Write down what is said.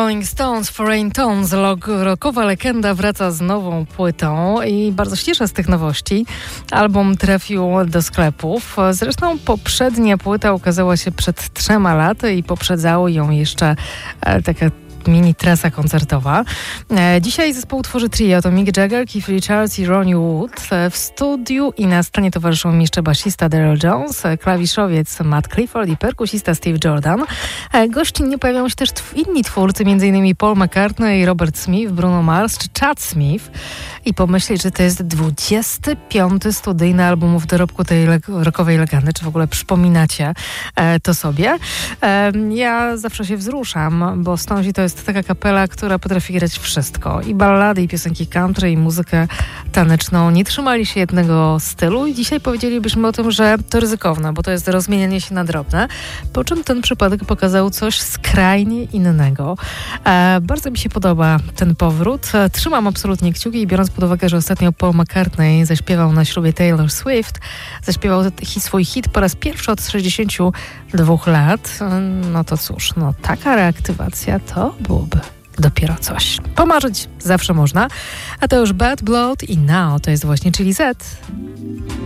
Rolling Stones, Foreign Tones, rockowa legenda wraca z nową płytą i bardzo się cieszę z tych nowości. Album trafił do sklepów. Zresztą poprzednia płyta ukazała się przed 3 laty i poprzedzało ją jeszcze taka mini trasa koncertowa. Dzisiaj zespół tworzy trio. To Mick Jagger, Keith Richards i Ronnie Wood. W studiu i na scenie towarzyszą mi jeszcze basista Daryl Jones, klawiszowiec Matt Clifford i perkusista Steve Jordan. Gościnnie pojawiają się też inni twórcy, m.in. Paul McCartney, Robert Smith, Bruno Mars czy Chad Smith. I pomyśleć, że to jest 25. studyjny album w dorobku tej rockowej legendy. Czy w ogóle przypominacie to sobie? Ja zawsze się wzruszam, bo Stonesi to jest taka kapela, która potrafi grać wszystko. I ballady, i piosenki country, i muzykę taneczną. Nie trzymali się jednego stylu i dzisiaj powiedzielibyśmy o tym, że to ryzykowne, bo to jest rozmienianie się na drobne. Po czym ten przypadek pokazał coś skrajnie innego. Bardzo mi się podoba ten powrót. Trzymam absolutnie kciuki i biorąc pod uwagę, że ostatnio Paul McCartney zaśpiewał na ślubie Taylor Swift, zaśpiewał swój hit po raz pierwszy od 62 lat, no to cóż, taka reaktywacja to byłoby dopiero coś. Pomarzyć zawsze można, a to już Bad Blood i Now to jest właśnie Chili Z.